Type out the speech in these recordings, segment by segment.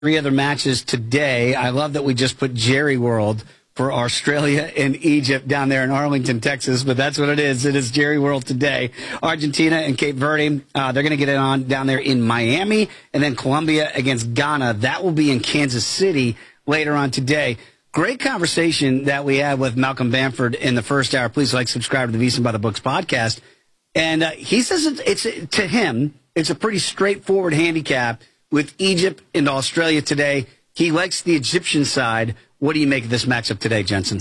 three other matches today. I love that we just put Jerry World for Australia and Egypt down there in Arlington, Texas, but that's what it is. It is Jerry World today. Argentina and Cape Verde, they're going to get it on down there in Miami, and then Colombia against Ghana. That will be in Kansas City later on today. Great conversation that we had with Malcolm Bamford in the first hour. Please subscribe to the VSiN by the Books podcast. And he says to him, it's a pretty straightforward handicap with Egypt and Australia today. He likes the Egyptian side. What do you make of this matchup today, Jensen?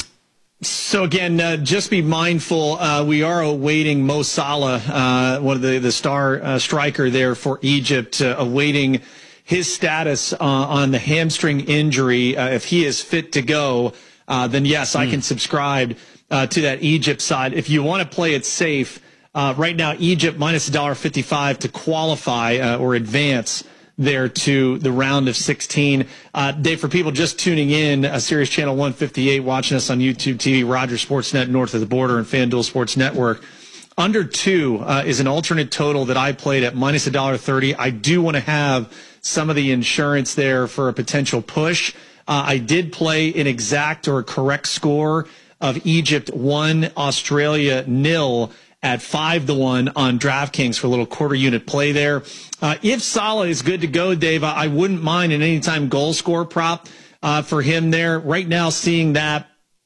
So again, just be mindful. We are awaiting Mo Salah, one of the star striker there for Egypt, awaiting his status on the hamstring injury. If he is fit to go, then yes, I can subscribe to that Egypt side. If you want to play it safe, right now Egypt minus $1.55 to qualify or advance there to the round of 16. Dave, for people just tuning in, Sirius Channel 158, watching us on YouTube TV, Rogers Sportsnet, North of the Border, and FanDuel Sports Network, under 2 is an alternate total that I played at minus $1.30. I do want to have some of the insurance there for a potential push. I did play an exact or correct score of Egypt 1, Australia 0 at 5-1 on DraftKings for a little quarter unit play there. If Salah is good to go, Dave, I wouldn't mind an anytime goal score prop for him there. Right now, seeing that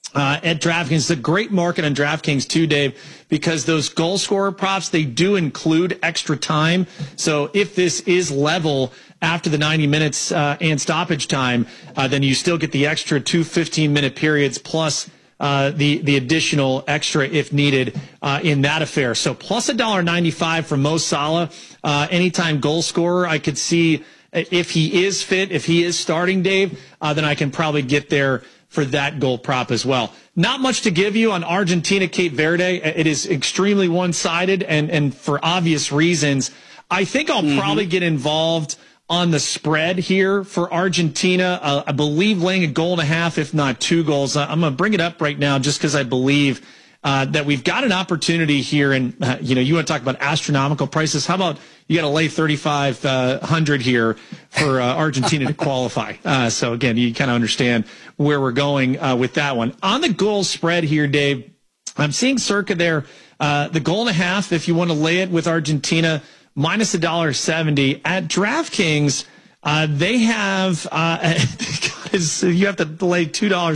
at DraftKings, it's a great market on DraftKings too, Dave, because those goal scorer props, they do include extra time. So if this is level after the 90 minutes and stoppage time, then you still get the extra 2 15-minute periods plus the additional extra if needed in that affair. So plus $1.95 for Mo Salah, anytime goal scorer. I could see if he is fit, if he is starting, Dave, then I can probably get there for that goal prop as well. Not much to give you on Argentina, Cape Verde. It is extremely one-sided and for obvious reasons. I think I'll probably get involved on the spread here for Argentina. I believe laying 1.5 goals, if not 2 goals. I'm going to bring it up right now just because I believe that we've got an opportunity here. And, you want to talk about astronomical prices. How about you got to lay 3,500 here for Argentina to qualify? So, again, you kind of understand where we're going with that one. On the goal spread here, Dave, I'm seeing circa there the 1.5 if you want to lay it with Argentina, minus $1.70 at DraftKings. They have you have to lay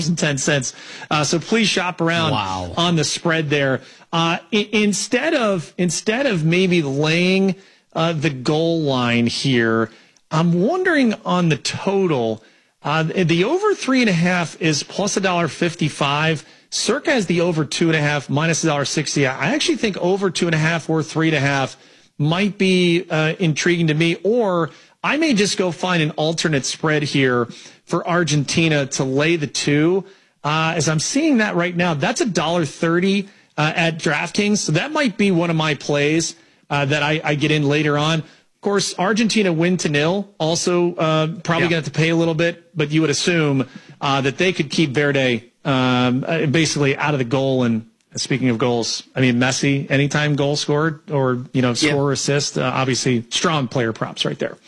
$2.10. So please shop around on the spread there. Instead of maybe laying the goal line here, I'm wondering on the total. The over 3.5 is plus $1.55. Circa has the over 2.5 minus $1.60. I actually think over 2.5 or 3.5 might be intriguing to me, or I may just go find an alternate spread here for Argentina to lay the 2. As I'm seeing that right now, that's $1.30 at DraftKings. So that might be one of my plays that I get in later on. Of course, Argentina win to 0. Also, probably going to have to pay a little bit, but you would assume that they could keep Verde basically out of the goal. And speaking of goals, I mean, Messi, anytime goal scored or, score or assist, obviously strong player props right there.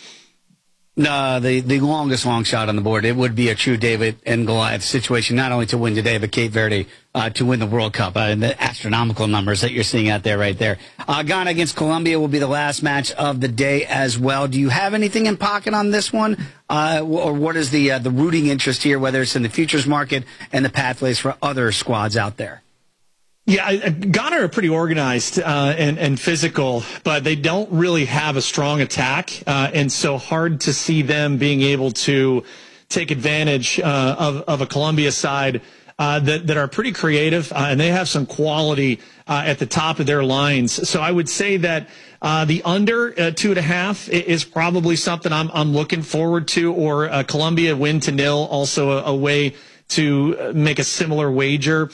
No, the longest long shot on the board, it would be a true David and Goliath situation, not only to win today, but Cape Verde to win the World Cup. And the astronomical numbers that you're seeing out there right there. Ghana against Colombia will be the last match of the day as well. Do you have anything in pocket on this one? Or what is the rooting interest here, whether it's in the futures market and the pathways for other squads out there? Yeah, Ghana are pretty organized and physical, but they don't really have a strong attack, and so hard to see them being able to take advantage of a Colombia side that are pretty creative, and they have some quality at the top of their lines. So I would say that the under 2.5 is probably something I'm looking forward to, or Colombia win to 0, also a way to make a similar wager.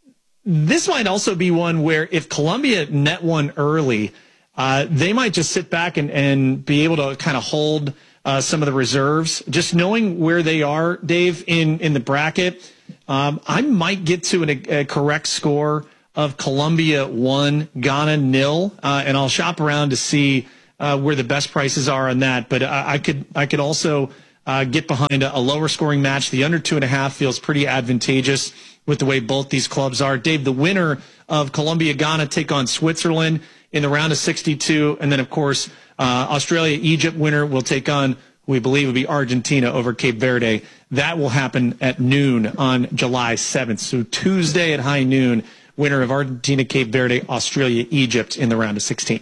This might also be one where if Colombia net one early, they might just sit back and be able to kind of hold some of the reserves. Just knowing where they are, Dave, in the bracket, I might get to a correct score of Colombia 1, Ghana 0, and I'll shop around to see where the best prices are on that. But I could also get behind a lower scoring match. The under 2.5 feels pretty advantageous with the way both these clubs are. Dave, the winner of Colombia-Ghana take on Switzerland in the round of 62. And then, of course, Australia-Egypt winner will take on, we believe, will be Argentina over Cape Verde. That will happen at noon on July 7th. So Tuesday at high noon, winner of Argentina, Cape Verde, Australia, Egypt in the round of 16.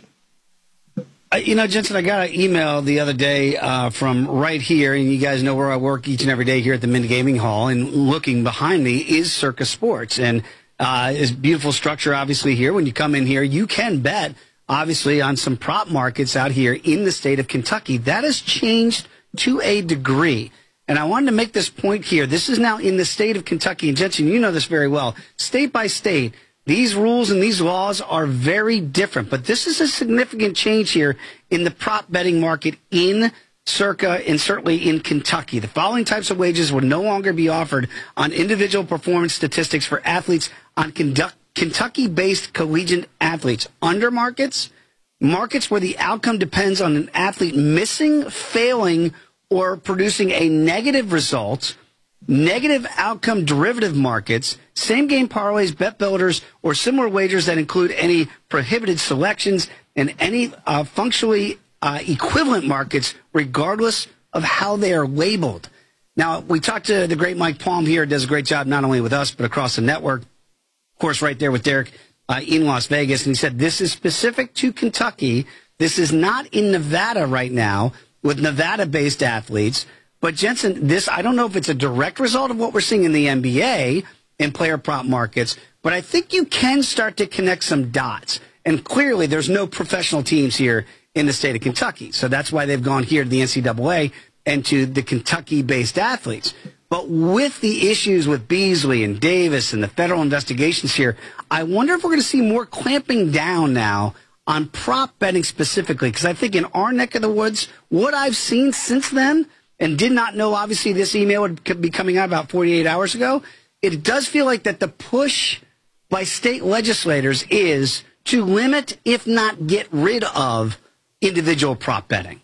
Jensen, I got an email the other day from right here, and you guys know where I work each and every day here at the Mint Gaming Hall, and looking behind me is Circa Sports, and it's beautiful structure, obviously, here. When you come in here, you can bet, obviously, on some prop markets out here in the state of Kentucky. That has changed to a degree. And I wanted to make this point here. This is now in the state of Kentucky. And Jensen, you know this very well. State by state, these rules and these laws are very different. But this is a significant change here in the prop betting market in Circa and certainly in Kentucky. The following types of wages will no longer be offered on individual performance statistics for athletes on Kentucky-based collegiate athletes. Under markets where the outcome depends on an athlete missing, failing, or producing a negative result, negative outcome derivative markets, same-game parlays, bet builders, or similar wagers that include any prohibited selections, and any functionally equivalent markets, regardless of how they are labeled. Now, we talked to the great Mike Palm here, does a great job not only with us, but across the network. Of course, right there with Derek in Las Vegas. And he said this is specific to Kentucky. This is not in Nevada right now with Nevada-based athletes. But, Jensen, I don't know if it's a direct result of what we're seeing in the NBA and player prop markets, but I think you can start to connect some dots. And clearly there's no professional teams here in the state of Kentucky. So that's why they've gone here to the NCAA and to the Kentucky-based athletes. But with the issues with Beasley and Davis and the federal investigations here, I wonder if we're going to see more clamping down now on prop betting specifically. Because I think in our neck of the woods, what I've seen since then, and did not know, obviously, this email would be coming out about 48 hours ago, it does feel like that the push by state legislators is to limit, if not get rid of, individual prop betting.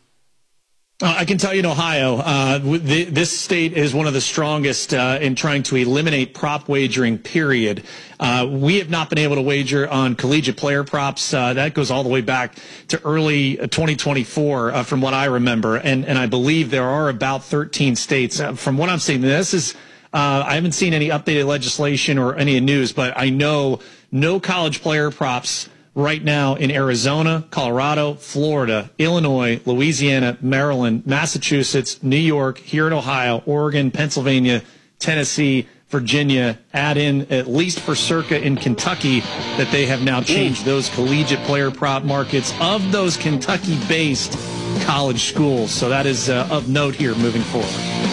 I can tell you in Ohio, this state is one of the strongest in trying to eliminate prop wagering, period. We have not been able to wager on collegiate player props. That goes all the way back to early 2024, from what I remember. And I believe there are about 13 states. From what I'm seeing, this is, I haven't seen any updated legislation or any news, but I know no college player props right now in Arizona, Colorado, Florida, Illinois, Louisiana, Maryland, Massachusetts, New York, here in Ohio, Oregon, Pennsylvania, Tennessee, Virginia. Add in, at least for Circa in Kentucky, that they have now changed those collegiate player prop markets of those Kentucky-based college schools. So that is of note here moving forward.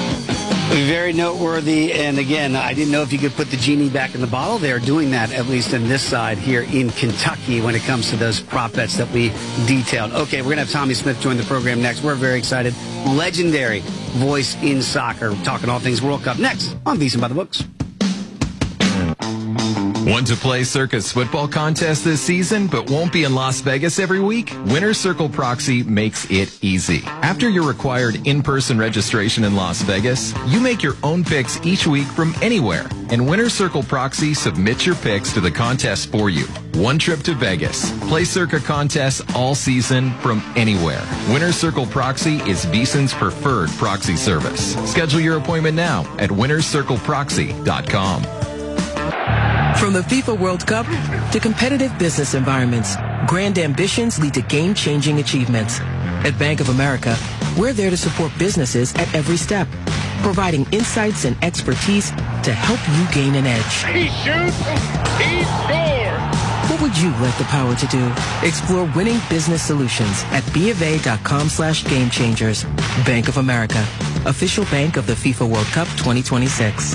Very noteworthy. And again, I didn't know if you could put the genie back in the bottle. They're doing that, at least in this side here in Kentucky, when it comes to those prop bets that we detailed. Okay, we're going to have Tommy Smith join the program next. We're very excited. Legendary voice in soccer, talking all things World Cup next on VSiN by the Books. Want to play Circa's football contest this season, but won't be in Las Vegas every week? Winner Circle Proxy makes it easy. After your required in-person registration in Las Vegas, you make your own picks each week from anywhere. And Winner Circle Proxy submits your picks to the contest for you. One trip to Vegas. Play Circa contests all season from anywhere. Winner Circle Proxy is VSiN's preferred proxy service. Schedule your appointment now at winnercircleproxy.com. From the FIFA World Cup to competitive business environments, grand ambitions lead to game-changing achievements. At Bank of America, we're there to support businesses at every step, providing insights and expertise to help you gain an edge. He shoots, he scores! What would you like the power to do? Explore winning business solutions at BofA.com/gamechangers. Bank of America, official bank of the FIFA World Cup 2026.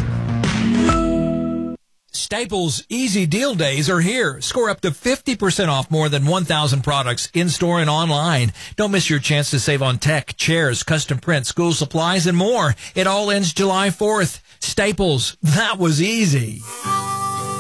Staples Easy Deal Days are here. Score up to 50% off more than 1,000 products in-store and online. Don't miss your chance to save on tech, chairs, custom print, school supplies, and more. It all ends July 4th. Staples, that was easy.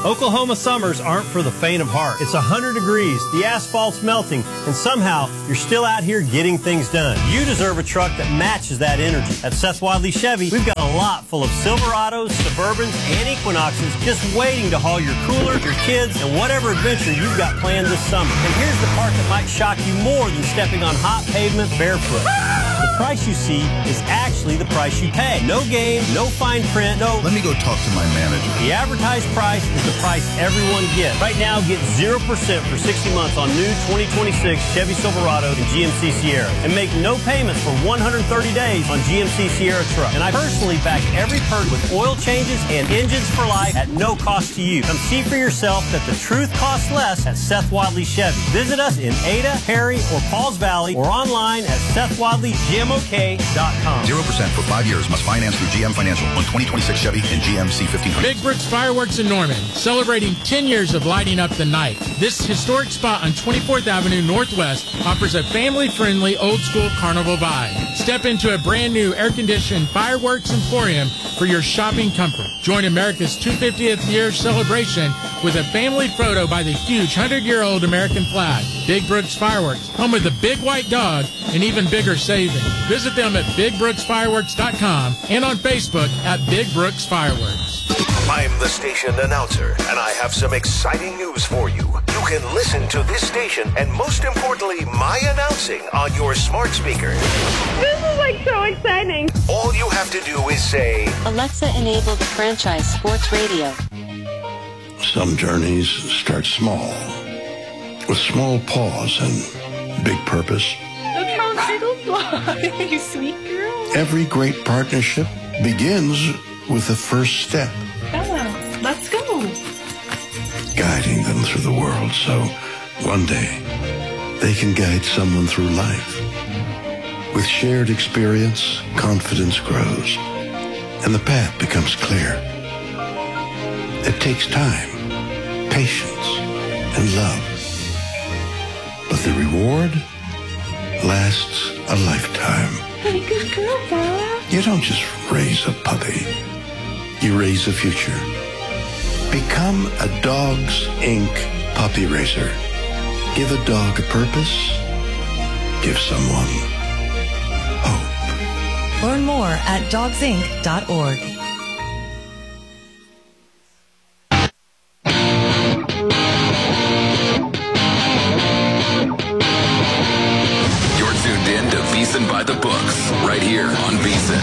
Oklahoma summers aren't for the faint of heart. It's 100 degrees, the asphalt's melting, and somehow you're still out here getting things done. You deserve a truck that matches that energy. At Seth Wadley Chevy, we've got a lot full of Silverados, Suburbans, and Equinoxes just waiting to haul your cooler, your kids, and whatever adventure you've got planned this summer. And here's the part that might shock you more than stepping on hot pavement barefoot. The price you see is actually the price you pay. No game, no fine print, no... Let me go talk to my manager. The advertised price is the price everyone gets. Right now, get 0% for 60 months on new 2026 Chevy Silverado and GMC Sierra. And make no payments for 130 days on GMC Sierra truck. And I personally back every perk with oil changes and engines for life at no cost to you. Come see for yourself that the truth costs less at Seth Wadley Chevy. Visit us in Ada, Perry, or Pauls Valley or online at SethWadleyGMOK.com. 0% for 5 years. Must finance through GM Financial on 2026 Chevy and GMC 1500. Big Brooks Fireworks in Norman, celebrating 10 years of lighting up the night. This historic spot on 24th Avenue Northwest offers a family-friendly, old-school carnival vibe. Step into a brand-new air-conditioned fireworks emporium for your shopping comfort. Join America's 250th year celebration with a family photo by the huge 100-year-old American flag. Big Brooks Fireworks, home of the big white dog and even bigger savings. Visit them at BigBrooksFireworks.com and on Facebook at Big Brooks Fireworks. I'm the station announcer, and I have some exciting news for you. You can listen to this station and, most importantly, my announcing on your smart speaker. This is so exciting. All you have to do is say, Alexa, enable the franchise sports radio. Some journeys start small, with small pause and big purpose. Look how little fly, you sweet girl. Every great partnership begins with the first step. Bella, let's go. Guiding them through the world so one day they can guide someone through life. With shared experience, confidence grows, and the path becomes clear. It takes time, patience, and love. But the reward lasts a lifetime. Hey, good girl, Bella. You don't just raise a puppy. You raise a future. Become a Dogs Inc. puppy raiser. Give a dog a purpose. Give someone hope. Learn more at dogsinc.org. You're tuned in to VSiN by the Books, right here on VSiN.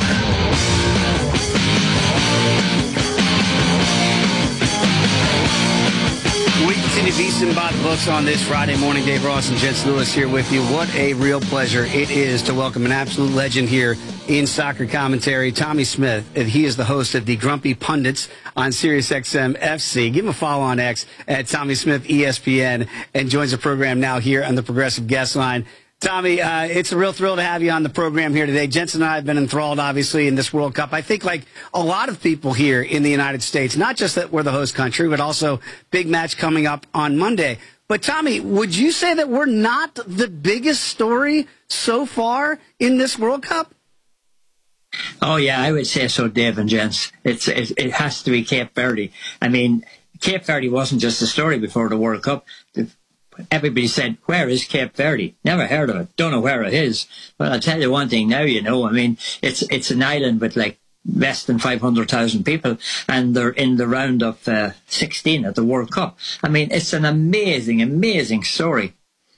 We continue VSiN by the Books on this Friday morning. Dave Ross and Jens Lewis here with you. What a real pleasure it is to welcome an absolute legend here in soccer commentary, Tommy Smith. He is the host of the Grumpy Pundits on SiriusXM FC. Give him a follow on X at Tommy Smith ESPN and joins the program now here on the Progressive Guest Line. Tommy, it's a real thrill to have you on the program here today. Jensen and I have been enthralled, obviously, in this World Cup. I think like a lot of people here in the United States, not just that we're the host country, but also big match coming up on Monday. But, Tommy, would you say that we're not the biggest story so far in this World Cup? Oh, yeah, I would say so, Dave and Jens. It has to be Cape Verde. I mean, Cape Verde wasn't just a story before the World Cup. Everybody said, where is Cape Verde? Never heard of it. Don't know where it is. But I'll tell you one thing now, you know. I mean, it's an island with like less than 500,000 people, and they're in the round of 16 at the World Cup. I mean, it's an amazing, amazing story.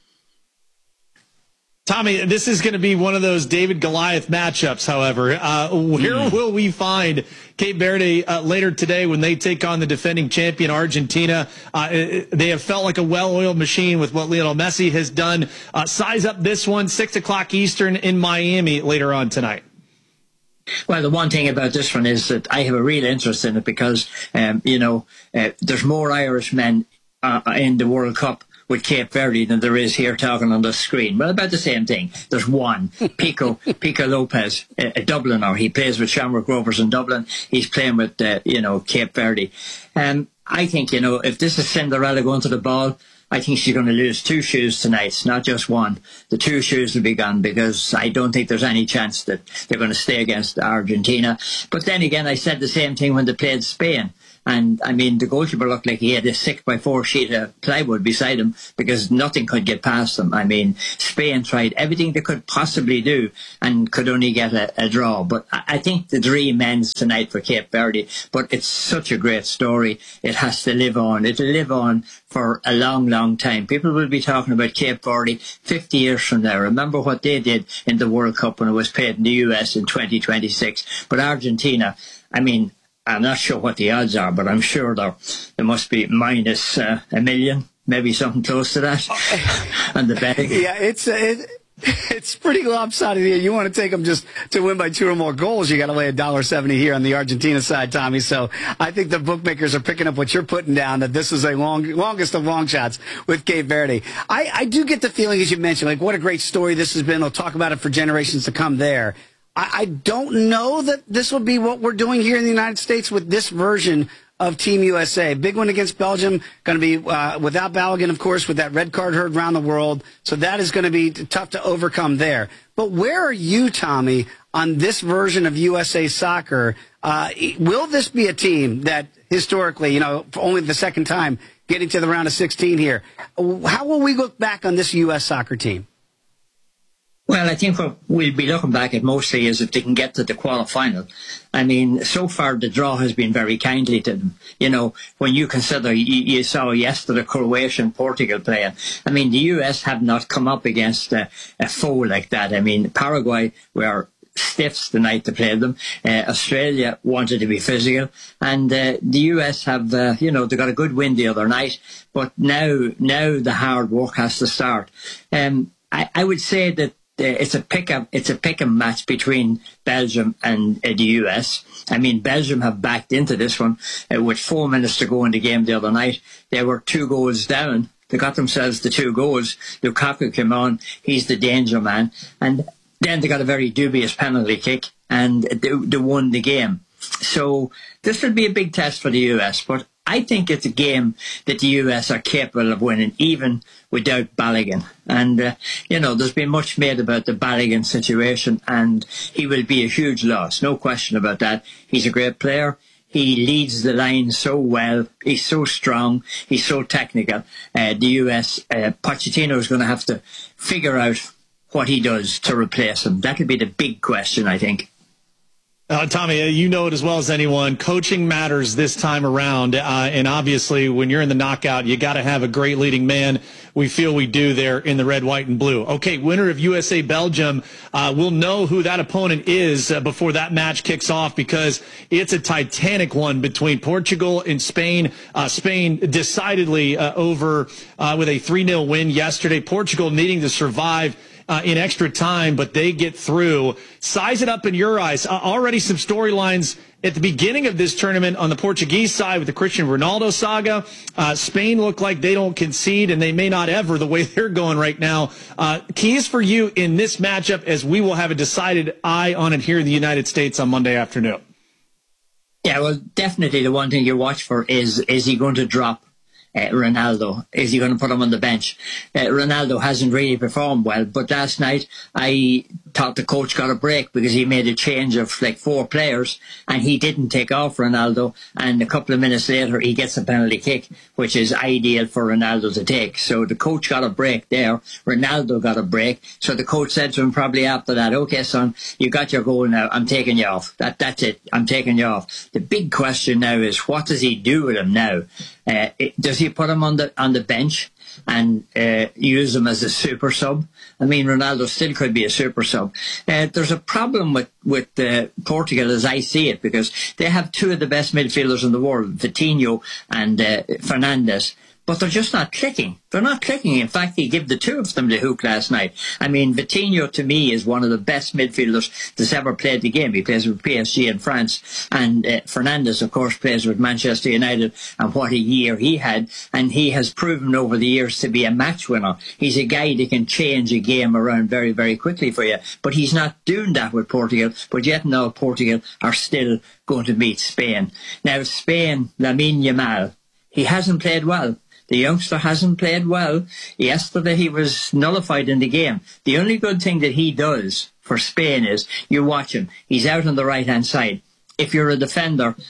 Tommy, this is going to be one of those David-Goliath matchups, however. Where will we find Cape Verde later today when they take on the defending champion Argentina? They have felt like a well-oiled machine with what Lionel Messi has done. Size up this one, 6 o'clock Eastern in Miami later on tonight. Well, the one thing about this one is that I have a real interest in it because, there's more Irishmen in the World Cup with Cape Verde than there is here talking on the screen. Well, about the same thing. There's one, Pico Lopez, a Dubliner. He plays with Shamrock Rovers in Dublin. He's playing with, Cape Verde. I think, if this is Cinderella going to the ball, I think she's going to lose 2 shoes tonight, not just one. The 2 shoes will be gone because I don't think there's any chance that they're going to stay against Argentina. But then again, I said the same thing when they played Spain. And, I mean, the goalkeeper looked like he had a 6x4 sheet of plywood beside him because nothing could get past them. I mean, Spain tried everything they could possibly do and could only get a draw. But I think the dream ends tonight for Cape Verde. But it's such a great story. It has to live on. It'll live on for a long, long time. People will be talking about Cape Verde 50 years from now. Remember what they did in the World Cup when it was played in the US in 2026. But Argentina, I mean, I'm not sure what the odds are, but I'm sure there must be minus a million, maybe something close to that on the betting. Yeah, it's pretty lopsided here. You want to take them just to win by 2 or more goals, you got to lay $1.70 here on the Argentina side, Tommy. So I think the bookmakers are picking up what you're putting down, that this is a longest of long shots with Cape Verde. I do get the feeling, as you mentioned, like what a great story this has been. They'll talk about it for generations to come there. I don't know that this will be what we're doing here in the United States with this version of Team USA. Big one against Belgium. Going to be without Balogun, of course, with that red card heard around the world. So that is going to be tough to overcome there. But where are you, Tommy, on this version of USA Soccer? Will this be a team that historically, for only the second time getting to the round of 16 here, how will we look back on this U.S. soccer team? Well, I think what we'll be looking back at mostly is if they can get to the quarterfinal. I mean, so far the draw has been very kindly to them. When you consider, you saw yesterday Croatia and Portugal playing. I mean, the US have not come up against a foe like that. I mean, Paraguay were stiffs the night they played them. Australia wanted to be physical. And the US have, they got a good win the other night. But now the hard work has to start. I would say that it's a pick-em match between Belgium and the US. I mean, Belgium have backed into this one with 4 minutes to go in the game the other night. They were 2 goals down. They got themselves the 2 goals. Lukaku came on. He's the danger man. And then they got a very dubious penalty kick and they won the game. So this will be a big test for the US, but I think it's a game that the US are capable of winning, even without Balogun. And, there's been much made about the Balogun situation, and he will be a huge loss. No question about that. He's a great player. He leads the line so well. He's so strong. He's so technical. The US, Pochettino is going to have to figure out what he does to replace him. That'll be the big question, I think. Tommy, you know it as well as anyone. Coaching matters this time around, and obviously when you're in the knockout, you got to have a great leading man. We feel we do there in the red, white, and blue. Okay, winner of USA Belgium. We'll know who that opponent is before that match kicks off because it's a titanic one between Portugal and Spain. Spain decidedly over with a 3-0 win yesterday. Portugal needing to survive in extra time, but they get through. Size it up in your eyes. Already some storylines at the beginning of this tournament on the Portuguese side with the Cristiano Ronaldo saga. Spain look like they don't concede, and they may not ever the way they're going right now. Keys for you in this matchup as we will have a decided eye on it here in the United States on Monday afternoon. Yeah, well, definitely the one thing you watch for is he going to drop Ronaldo? Is he going to put him on the bench? Ronaldo hasn't really performed well, but last night I thought the coach got a break because he made a change of like 4 players and he didn't take off Ronaldo, and a couple of minutes later he gets a penalty kick, which is ideal for Ronaldo to take. So the coach got a break there. Ronaldo got a break. So the coach said to him probably after that, okay, son, you got your goal now. I'm taking you off. That's it. I'm taking you off. The big question now is, what does he do with him now? Does he put him on the bench and use him as a super sub? I mean, Ronaldo still could be a super sub. There's a problem with Portugal as I see it, because they have 2 of the best midfielders in the world, Vitinho and Fernandes. But they're just not clicking. They're not clicking. In fact, he gave the 2 of them the hook last night. I mean, Vitinho, to me, is one of the best midfielders that's ever played the game. He plays with PSG in France. And Fernandes, of course, plays with Manchester United. And what a year he had. And he has proven over the years to be a match winner. He's a guy that can change a game around very, very quickly for you. But he's not doing that with Portugal. But yet now Portugal are still going to beat Spain. Now, Spain, Lamine Yamal, he hasn't played well. The youngster hasn't played well. Yesterday he was nullified in the game. The only good thing that he does for Spain is, you watch him, he's out on the right-hand side. If you're a defender,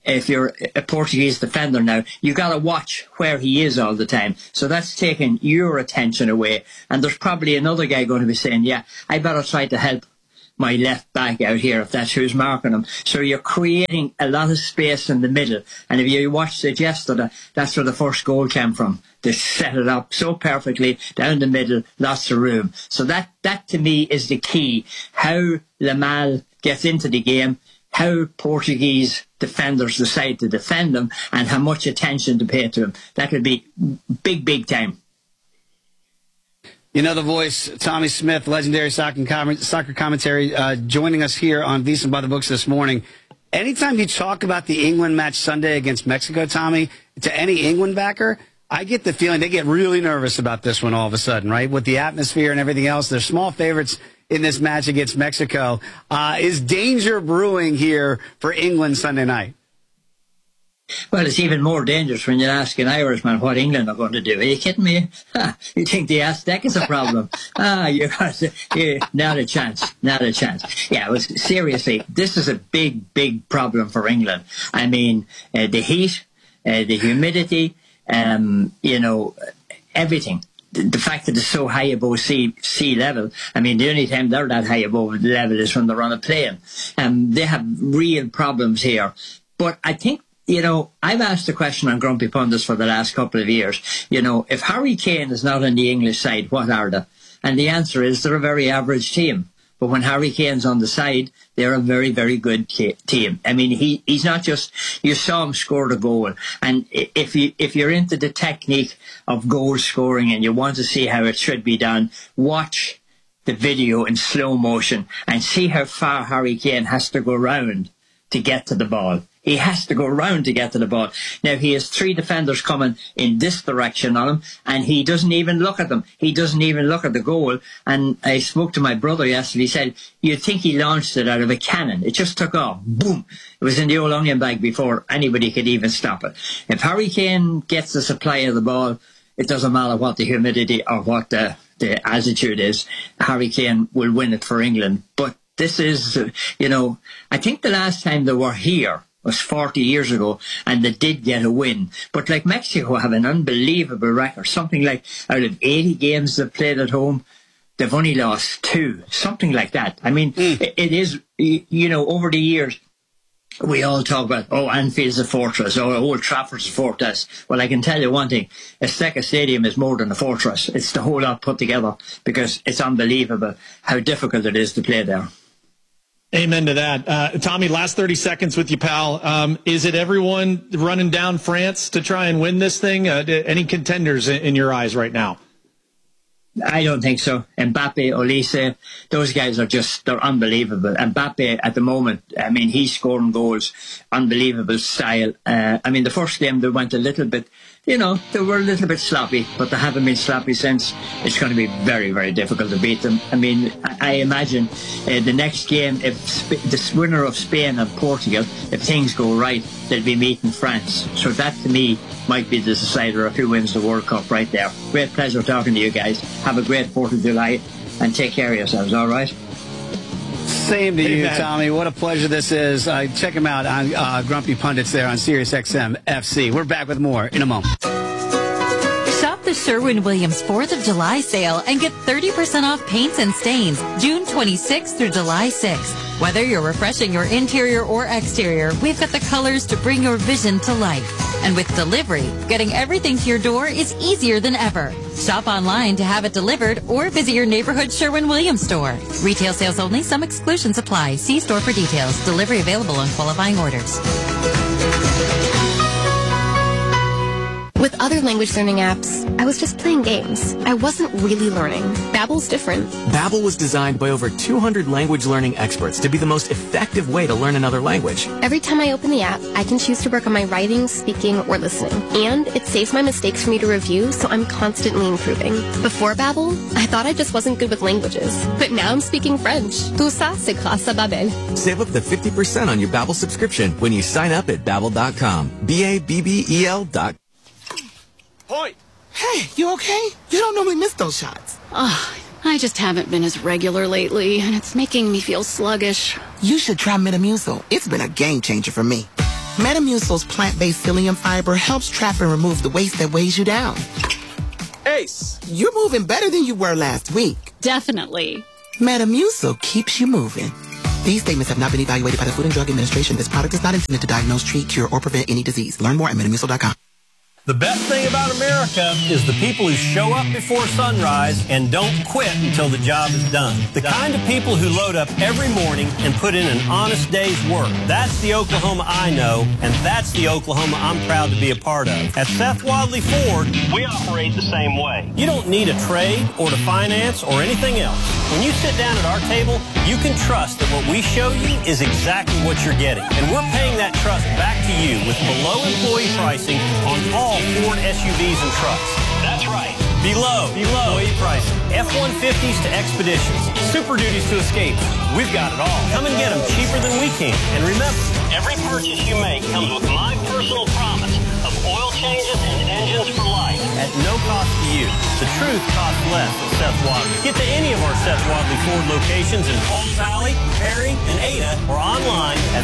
if you're a Portuguese defender now, you got to watch where he is all the time. So that's taking your attention away. And there's probably another guy going to be saying, yeah, I better try to help my left back out here if that's who's marking him. So you're creating a lot of space in the middle. And if you watched it yesterday, that's where the first goal came from. They set it up so perfectly down the middle, lots of room. So that to me is the key. How Lamal gets into the game, how Portuguese defenders decide to defend him, and how much attention to pay to him. That would be big time. You know the voice, Tommy Smith, legendary soccer commentary, joining us here on VSiN by the Books this morning. Anytime you talk about the England match Sunday against Mexico, Tommy, to any England backer, I get the feeling they get really nervous about this one all of a sudden, right? With the atmosphere and everything else, they're small favorites in this match against Mexico. Is danger brewing here for England Sunday night? Well, it's even more dangerous when you ask an Irishman what England are going to do. Are you kidding me? You think the Aztec is a problem? Not a chance. Not a chance. Yeah, seriously, this is a big problem for England. I mean, the heat, the humidity, everything. The fact that it's so high above sea level, I mean, the only time they're that high above the level is when they're on a plane. They have real problems here. But I think, I've asked the question on Grumpy Pundits for the last couple of years, if Harry Kane is not on the English side, what are they? And the answer is they're a very average team. But when Harry Kane's on the side, they're a very, very good team. I mean, he's not just, you saw him score the goal. And if you're into the technique of goal scoring and you want to see how it should be done, watch the video in slow motion and see how far Harry Kane has to go round to get to the ball. He has to go round to get to the ball. Now, he has 3 defenders coming in this direction on him, and he doesn't even look at them. He doesn't even look at the goal. And I spoke to my brother yesterday. He said, you'd think he launched it out of a cannon. It just took off. Boom. It was in the old onion bag before anybody could even stop it. If Harry Kane gets the supply of the ball, it doesn't matter what the humidity or what the altitude is. Harry Kane will win it for England. But this is, I think the last time they were here was 40 years ago, and they did get a win. But like Mexico have an unbelievable record. Something like out of 80 games they've played at home, they've only lost 2. Something like that. I mean, it is, over the years, we all talk about, Anfield's a fortress, or Old Trafford's a fortress. Well, I can tell you one thing, Azteca Stadium is more than a fortress. It's the whole lot put together, because it's unbelievable how difficult it is to play there. Amen to that. Tommy, last 30 seconds with you, pal. Is it everyone running down France to try and win this thing? Any contenders in your eyes right now? I don't think so. Mbappe, Olise, those guys are they're unbelievable. Mbappe at the moment, I mean, he's scoring goals, unbelievable style. I mean, the first game they went a little bit, they were a little bit sloppy, but they haven't been sloppy since. It's going to be very, very difficult to beat them. I mean, I imagine the next game, if the winner of Spain and Portugal, if things go right, they'll be meeting France. So that, to me, might be the decider of who wins the World Cup right there. Great pleasure talking to you guys. Have a great 4th of July and take care of yourselves, all right? Same to you, Tommy. What a pleasure this is. Check him out on Grumpy Pundits there on Sirius XM FC. We're back with more in a moment. Shop the Sherwin-Williams 4th of July sale and get 30% off paints and stains June 26th through July 6th. Whether you're refreshing your interior or exterior, we've got the colors to bring your vision to life. And with delivery, getting everything to your door is easier than ever. Shop online to have it delivered or visit your neighborhood Sherwin-Williams store. Retail sales only. Some exclusions apply. See store for details. Delivery available on qualifying orders. With other language learning apps, I was just playing games. I wasn't really learning. Babbel's different. Babbel was designed by over 200 language learning experts to be the most effective way to learn another language. Every time I open the app, I can choose to work on my writing, speaking, or listening. And it saves my mistakes for me to review, so I'm constantly improving. Before Babbel, I thought I just wasn't good with languages. But now I'm speaking French. Tout ça, c'est grâce à Babbel. Save up to 50% on your Babbel subscription when you sign up at Babbel.com. Babbel.com. Hoy! Hey, you okay? You don't normally miss those shots. I just haven't been as regular lately, and it's making me feel sluggish. You should try Metamucil. It's been a game changer for me. Metamucil's plant-based psyllium fiber helps trap and remove the waste that weighs you down. Ace, you're moving better than you were last week. Definitely. Metamucil keeps you moving. These statements have not been evaluated by the Food and Drug Administration. This product is not intended to diagnose, treat, cure, or prevent any disease. Learn more at Metamucil.com. The best thing about America is the people who show up before sunrise and don't quit until the job is done. The kind of people who load up every morning and put in an honest day's work. That's the Oklahoma I know, and that's the Oklahoma I'm proud to be a part of. At Seth Wadley Ford, we operate the same way. You don't need a trade or to finance or anything else. When you sit down at our table, you can trust that what we show you is exactly what you're getting. And we're paying that trust back to you with below employee pricing on all Ford SUVs and trucks. That's right. Below employee pricing. F-150s to Expeditions. Super Duties to Escapes. We've got it all. Come and get them cheaper than we can. And remember, every purchase you make comes with my personal promise of oil changes and engines for life at no cost to you. The truth costs less at Seth Wadley. Get to any of our Seth Wadley Ford locations in Palm Valley, Perry, and Ada, or online at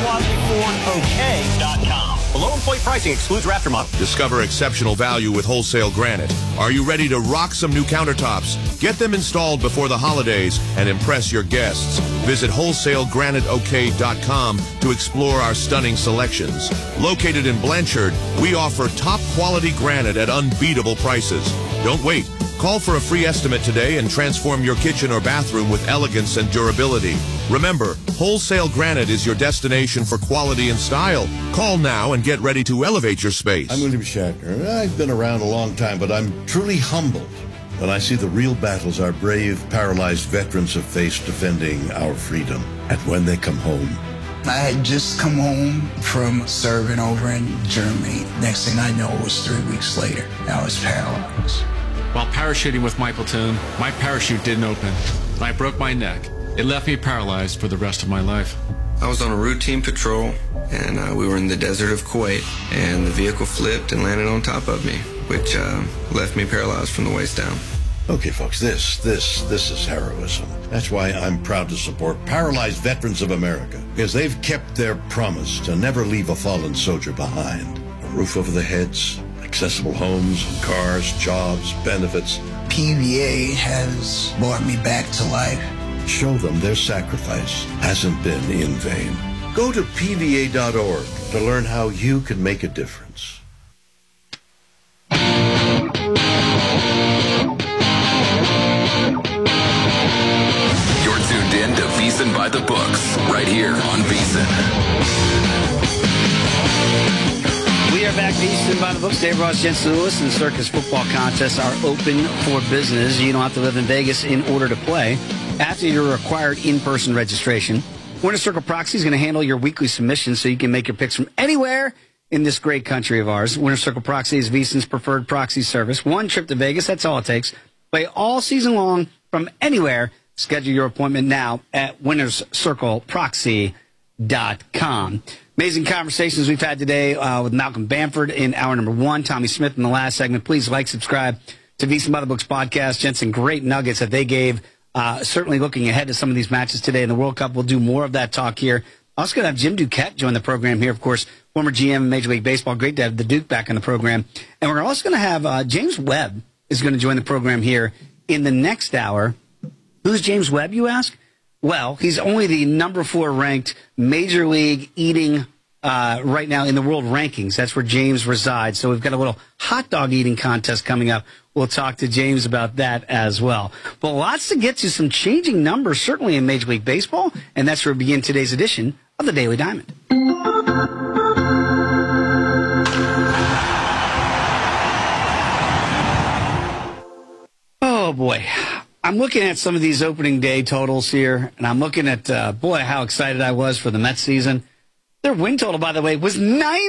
SethWadleyFordOK.com. Below employee pricing excludes Raptor model. Discover exceptional value with Wholesale Granite. Are you ready to rock some new countertops? Get them installed before the holidays and impress your guests. Visit WholesaleGraniteOK.com to explore our stunning selections. Located in Blanchard, we offer top quality granite at unbeatable prices. Don't wait. Call for a free estimate today and transform your kitchen or bathroom with elegance and durability. Remember, Wholesale Granite is your destination for quality and style. Call now and get ready to elevate your space. I'm William Shatner. I've been around a long time, but I'm truly humbled when I see the real battles our brave, paralyzed veterans have faced defending our freedom. And when they come home, I had just come home from serving over in Germany. Next thing I know, it was 3 weeks later. I was paralyzed. While parachuting with my platoon, my parachute didn't open. I broke my neck. It left me paralyzed for the rest of my life. I was on a routine patrol, and we were in the desert of Kuwait, and the vehicle flipped and landed on top of me, which left me paralyzed from the waist down. Okay, folks, this is heroism. That's why I'm proud to support Paralyzed Veterans of America, because they've kept their promise to never leave a fallen soldier behind. A roof over their heads, accessible homes and cars, jobs, benefits. PVA has brought me back to life. Show them their sacrifice hasn't been in vain. Go to PVA.org to learn how you can make a difference. You're tuned in to VEASAN by the Books, right here on VEASAN. We are back, VEASAN by the Books. Dave Ross, Jensen Lewis, and the Circus Football Contests are open for business. You don't have to live in Vegas in order to play. After your required in-person registration, Winter Circle Proxy is going to handle your weekly submissions so you can make your picks from anywhere in this great country of ours. Winter Circle Proxy is VEASAN's preferred proxy service. One trip to Vegas, that's all it takes. Play all season long from anywhere. Schedule your appointment now at winterscircleproxy.com. Amazing conversations we've had today with Malcolm Bamford in hour number 1, Tommy Smith in the last segment. Please like, subscribe to VEASAN by the Books podcast. Jensen, great nuggets that they gave. Certainly looking ahead to some of these matches today in the World Cup. We'll do more of that talk here. Also going to have Jim Duquette join the program here, of course, former GM in Major League Baseball. Great to have the Duke back in the program. And we're also going to have James Webb is going to join the program here in the next hour. Who's James Webb, you ask? Well, he's only the number 4 ranked Major League eating right now in the world rankings. That's where James resides. So we've got a little hot dog eating contest coming up. We'll talk to James about that as well. But lots to get to, some changing numbers, certainly in Major League Baseball. And that's where we begin today's edition of the Daily Diamond. Oh, boy. I'm looking at some of these opening day totals here, and I'm looking at, boy, how excited I was for the Mets season. Their win total, by the way, was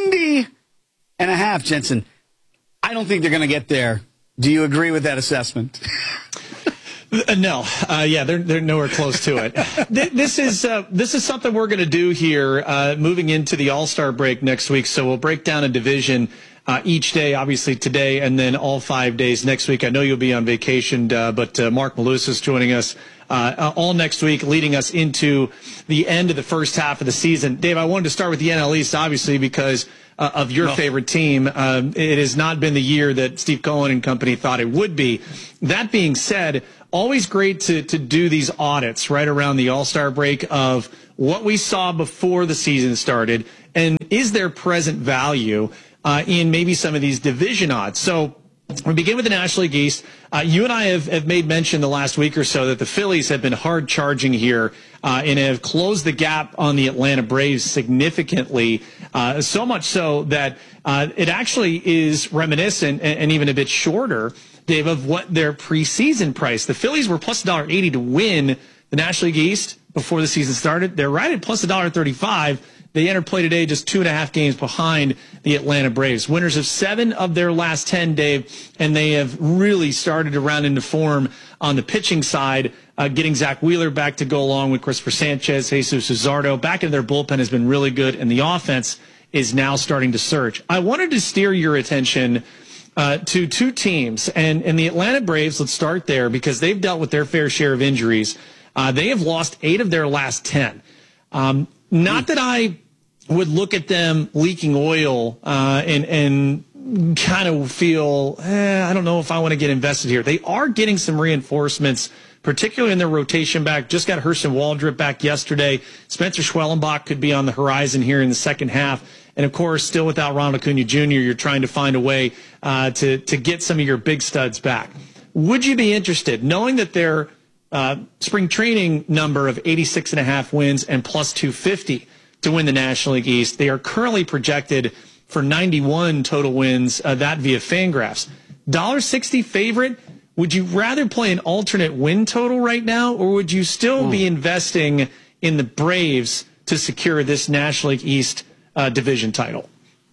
90.5, Jensen. I don't think they're going to get there. Do you agree with that assessment? No. Yeah, they're nowhere close to it. This is something we're going to do here moving into the All-Star break next week. So we'll break down a division. each day, obviously today, and then all 5 days next week. I know you'll be on vacation, but Mark Malusis is joining us all next week, leading us into the end of the first half of the season. Dave, I wanted to start with the NL East, obviously, because of your favorite team. It has not been the year that Steve Cohen and company thought it would be. That being said, always great to do these audits right around the All-Star break of what we saw before the season started, and is there present value in maybe some of these division odds. So we begin with the National League East. You and I have made mention the last week or so that the Phillies have been hard charging here and have closed the gap on the Atlanta Braves significantly, so much so that it actually is reminiscent and even a bit shorter, Dave, of what their preseason price. The Phillies were plus $1.80 to win the National League East before the season started. They're right at plus $1.35. They entered play today just 2.5 games behind the Atlanta Braves. Winners of 7 of their last 10, Dave, and they have really started to round into form on the pitching side, getting Zach Wheeler back to go along with Christopher Sanchez, Jesus Luzardo. Back in their bullpen has been really good, and the offense is now starting to surge. I wanted to steer your attention to 2 teams, and the Atlanta Braves, let's start there, because they've dealt with their fair share of injuries. They have lost 8 of their last 10. Not that I would look at them leaking oil and kind of feel, I don't know if I want to get invested here. They are getting some reinforcements, particularly in their rotation back. Just got Hurston Waldrop back yesterday. Spencer Schwellenbach could be on the horizon here in the second half. And, of course, still without Ronald Acuna Jr., you're trying to find a way to get some of your big studs back. Would you be interested, knowing that their spring training number of 86.5 wins and plus 250 to win the National League East? They are currently projected for 91 total wins, that via Fangraphs. $1.60 favorite. Would you rather play an alternate win total right now, or would you still be investing in the Braves to secure this National League East division title?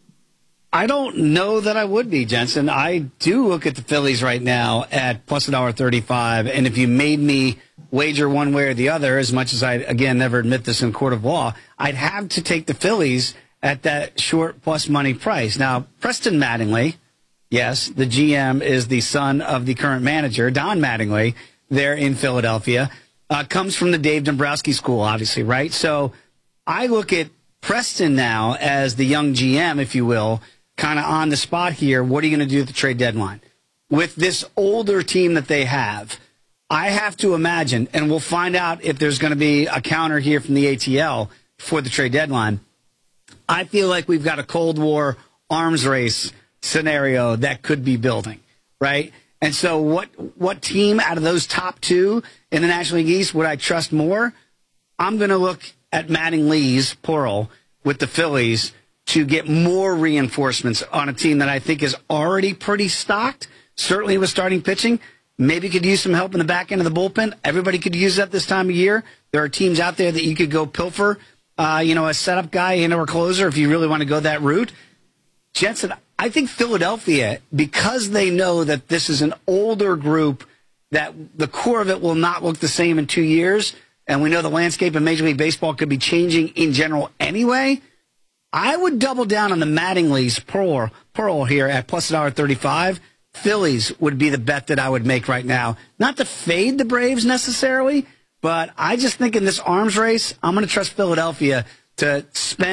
I don't know that I would be, Jensen. I do look at the Phillies right now at plus $1.35, and if you made me wager one way or the other, as much as I, again, never admit this in court of law, I'd have to take the Phillies at that short plus money price. Now, Preston Mattingly, yes, the GM is the son of the current manager, Don Mattingly, there in Philadelphia, comes from the Dave Dombrowski school, obviously, right? So I look at Preston now as the young GM, if you will, kind of on the spot here. What are you going to do at the trade deadline? With this older team that they have, I have to imagine, and we'll find out if there's going to be a counter here from the ATL for the trade deadline. I feel like we've got a Cold War arms race scenario that could be building, right? And so what team out of those top 2 in the National League East would I trust more? I'm going to look at Mattingly's, plural, with the Phillies to get more reinforcements on a team that I think is already pretty stocked, certainly with starting pitching. Maybe could use some help in the back end of the bullpen. Everybody could use that this time of year. There are teams out there that you could go pilfer, a setup guy and or a closer if you really want to go that route. Jensen, I think Philadelphia, because they know that this is an older group, that the core of it will not look the same in 2 years, and we know the landscape of Major League Baseball could be changing in general anyway, I would double down on the Mattingly's pearl here at plus $1.35. Phillies would be the bet that I would make right now. Not to fade the Braves necessarily, but I just think in this arms race, I'm going to trust Philadelphia to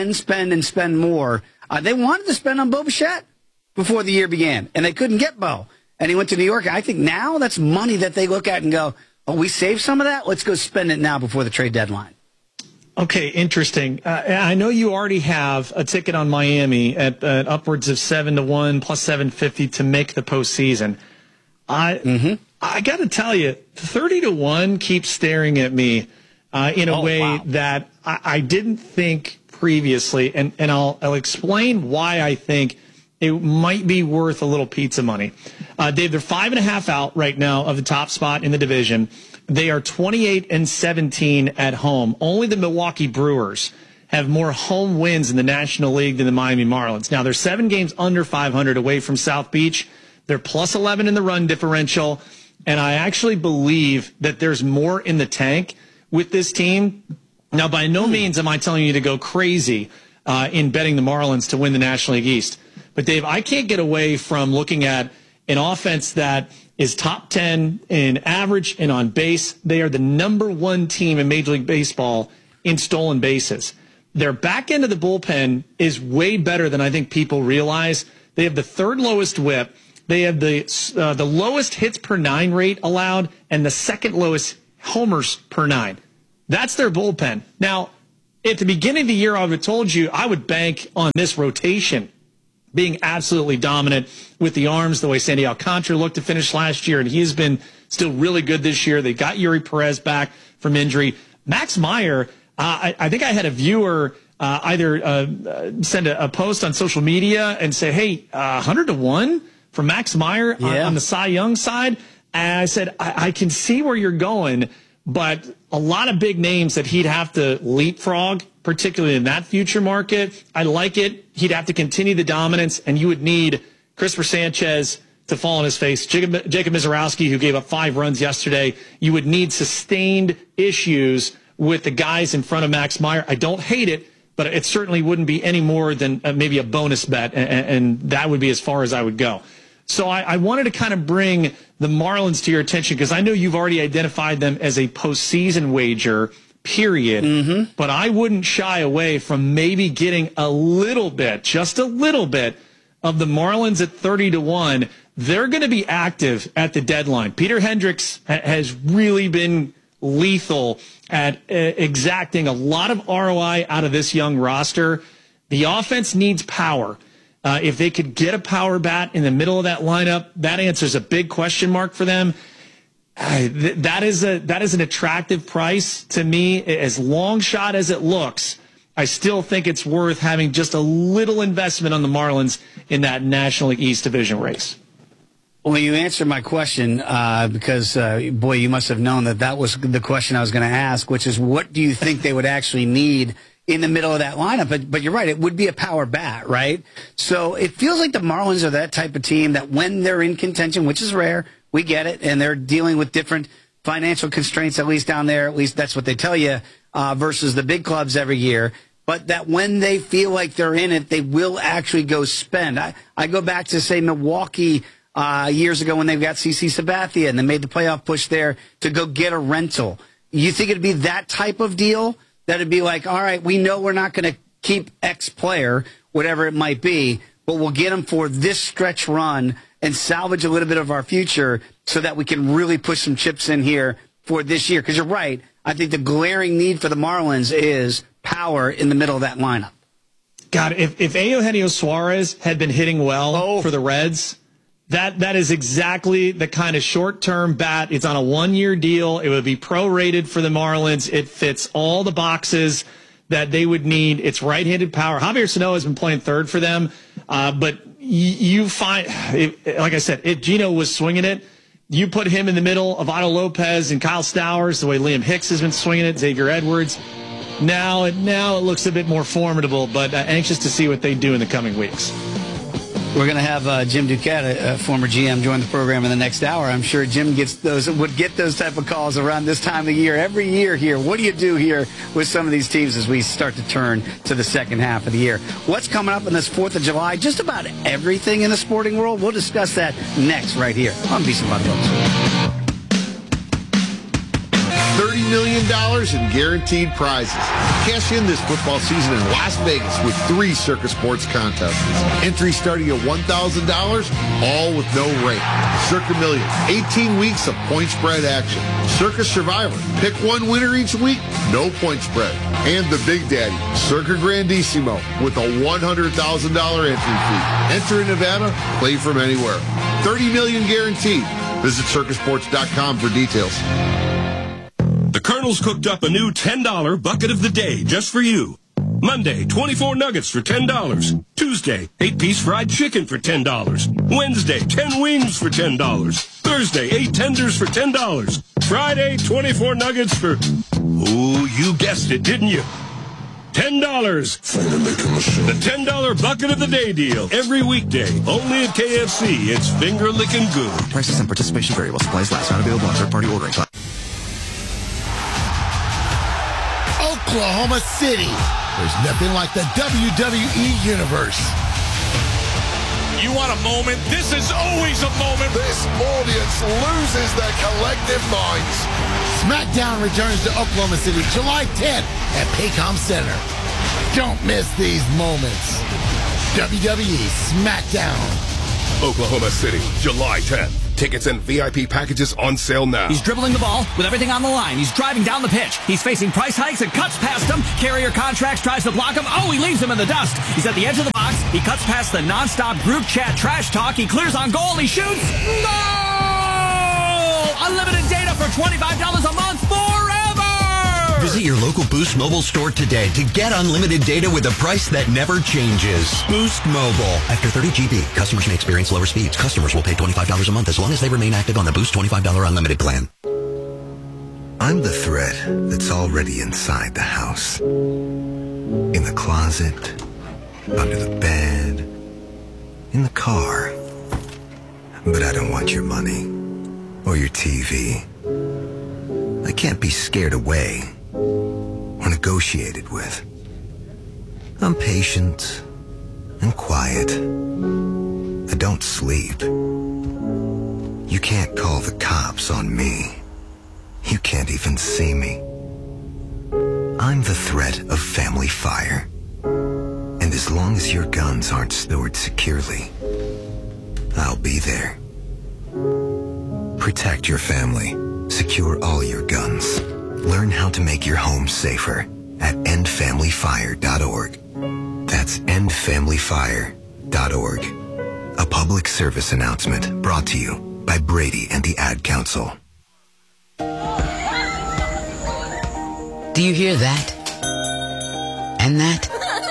spend more. They wanted to spend on Bo Bichette before the year began, and they couldn't get Bo. And he went to New York. I think now that's money that they look at and go, oh, we saved some of that? Let's go spend it now before the trade deadline. Okay, interesting. I know you already have a ticket on Miami at upwards of 7-1 plus 750 to make the postseason. I got to tell you, 30-1 keeps staring at me in a way that I didn't think previously, and I'll explain why I think it might be worth a little pizza money. Dave, they're 5.5 out right now of the top spot in the division. They are 28-17 at home. Only the Milwaukee Brewers have more home wins in the National League than the Miami Marlins. Now, they're 7 games under 500 away from South Beach. They're plus 11 in the run differential. And I actually believe that there's more in the tank with this team. Now, by no means am I telling you to go crazy in betting the Marlins to win the National League East. But, Dave, I can't get away from looking at an offense that is top 10 in average and on base. They are the number 1 team in Major League Baseball in stolen bases. Their back end of the bullpen is way better than I think people realize. They have the 3rd lowest whip. They have the lowest hits per 9 rate allowed and the 2nd lowest homers per 9. That's their bullpen. Now, at the beginning of the year, I would have told you I would bank on this rotation being absolutely dominant with the arms, the way Sandy Alcantara looked to finish last year, and he's been still really good this year. They got Yuri Perez back from injury. Max Meyer, I think I had a viewer either send a post on social media and say, hey, 100-1 for Max Meyer on the Cy Young side. And I said, I can see where you're going, but a lot of big names that he'd have to leapfrog, particularly in that future market. I like it. He'd have to continue the dominance, and you would need Christopher Sanchez to fall on his face. Jacob Mizorowski, who gave up 5 runs yesterday. You would need sustained issues with the guys in front of Max Meyer. I don't hate it, but it certainly wouldn't be any more than maybe a bonus bet, and that would be as far as I would go. So I wanted to kind of bring the Marlins to your attention because I know you've already identified them as a postseason wager, period. But I wouldn't shy away from maybe getting a little bit, just a little bit, of the Marlins at 30-1. They're going to be active at the deadline. Peter Hendricks has really been lethal at exacting a lot of ROI out of this young roster. The offense needs power. If they could get a power bat in the middle of that lineup, that answers a big question mark for them. That is an attractive price to me. As long shot as it looks, I still think it's worth having just a little investment on the Marlins in that National League East division race. Well, you answered my question because, boy, you must have known that was the question I was going to ask, which is what do you think they would actually need in the middle of that lineup? But you're right, it would be a power bat, right? So it feels like the Marlins are that type of team that when they're in contention, which is rare, we get it, and they're dealing with different financial constraints, at least down there, at least that's what they tell you, versus the big clubs every year. But that when they feel like they're in it, they will actually go spend. I go back to, say, Milwaukee years ago when they got CC Sabathia and they made the playoff push there to go get a rental. You think it'd be that type of deal? That it'd be like, all right, we know we're not going to keep X player, whatever it might be, but we'll get him for this stretch run and salvage a little bit of our future so that we can really push some chips in here for this year. Because you're right. I think the glaring need for the Marlins is power in the middle of that lineup. God, if Eugenio Suarez had been hitting well for the Reds, that is exactly the kind of short-term bat. It's on a 1-year deal. It would be prorated for the Marlins. It fits all the boxes that they would need. It's right-handed power. Javier Sano has been playing third for them, but you find, like I said, if Gino was swinging it, you put him in the middle of Otto Lopez and Kyle Stowers, the way Liam Hicks has been swinging it, Xavier Edwards. Now it looks a bit more formidable, but anxious to see what they do in the coming weeks. We're going to have Jim Duquette, a former GM, join the program in the next hour. I'm sure Jim would get those type of calls around this time of year, every year here. What do you do here with some of these teams as we start to turn to the second half of the year? What's coming up on this 4th of July? Just about everything in the sporting world. We'll discuss that next right here on VSiN by the Books. $30 million in guaranteed prizes. Cash in this football season in Las Vegas with 3 Circus Sports contests. Entry starting at $1,000, all with no rate. Circa Million, 18 weeks of point spread action. Circus Survivor, pick one winner each week, no point spread. And the Big Daddy, Circa Grandissimo, with a $100,000 entry fee. Enter in Nevada, play from anywhere. $30 million guaranteed. Visit circusports.com for details. The Colonel's cooked up a new $10 bucket of the day just for you. Monday, 24 nuggets for $10. Tuesday, 8-piece fried chicken for $10. Wednesday, 10 wings for $10. Thursday, 8 tenders for $10. Friday, 24 nuggets for, you guessed it, didn't you? $10. The $10 bucket of the day deal. Every weekday, only at KFC. It's finger-licking good. Prices and participation vary while supplies last. Not available on third-party ordering. Oklahoma City. There's nothing like the WWE Universe. You want a moment? This is always a moment. This audience loses their collective minds. SmackDown returns to Oklahoma City July 10th at Paycom Center. Don't miss these moments. WWE SmackDown. Oklahoma City, July 10th. Tickets and VIP packages on sale now. He's dribbling the ball with everything on the line. He's driving down the pitch. He's facing price hikes and cuts past him. Carrier Contracts tries to block him. Oh, he leaves him in the dust. He's at the edge of the box. He cuts past the nonstop group chat trash talk. He clears on goal. He shoots. No! Unlimited data for $25 a month forever! Visit your local Boost Mobile store today to get unlimited data with a price that never changes. Boost Mobile. After 30 GB, customers may experience lower speeds. Customers will pay $25 a month as long as they remain active on the Boost $25 unlimited plan. I'm the threat that's already inside the house. In the closet, under the bed, in the car. But I don't want your money or your TV. I can't be scared away or negotiated with. I'm patient and quiet. I don't sleep. You can't call the cops on me. You can't even see me. I'm the threat of family fire. And as long as your guns aren't stored securely, I'll be there. Protect your family. Secure all your guns. Learn how to make your home safer at endfamilyfire.org. That's endfamilyfire.org. A public service announcement brought to you by Brady and the Ad Council. Do you hear that? And that?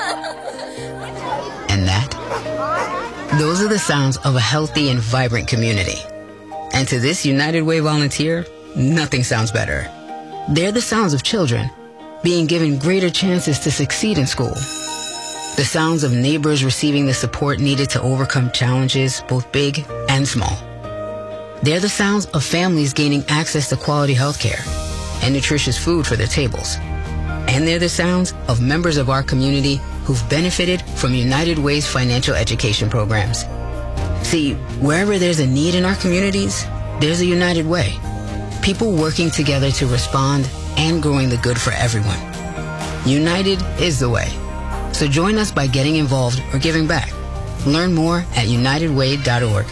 And that? Those are the sounds of a healthy and vibrant community. And to this United Way volunteer, nothing sounds better. They're the sounds of children being given greater chances to succeed in school. The sounds of neighbors receiving the support needed to overcome challenges, both big and small. They're the sounds of families gaining access to quality health care and nutritious food for their tables. And they're the sounds of members of our community who've benefited from United Way's financial education programs. See, wherever there's a need in our communities, there's a United Way. People working together to respond and growing the good for everyone. United is the way. So join us by getting involved or giving back. Learn more at unitedway.org.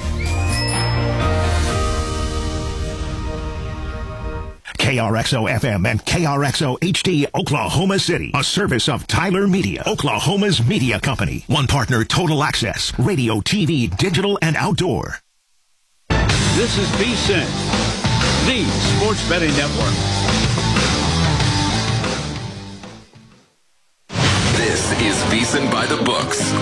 KRXO-FM and KRXO-HD Oklahoma City, a service of Tyler Media, Oklahoma's media company. One partner, Total Access, radio, TV, digital, and outdoor. This is VSiN, the Sports Betting Network. This is VSiN by the Books.